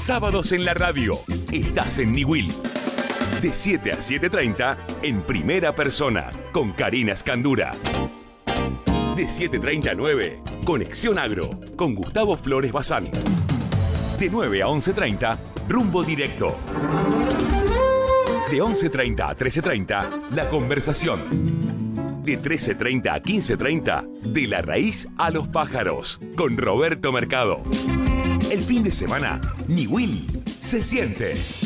Sábados en la radio. Estás en Niwil. De 7 a 7:30 en primera persona con Karina Escandura. De 7:30 a 9, Conexión Agro con Gustavo Flores Bazán. De 9 a 11:30, Rumbo Directo. De 11:30 a 13:30, La Conversación. De 13:30 a 15:30, De la raíz a los pájaros, con Roberto Mercado. El fin de semana, Niwil se siente.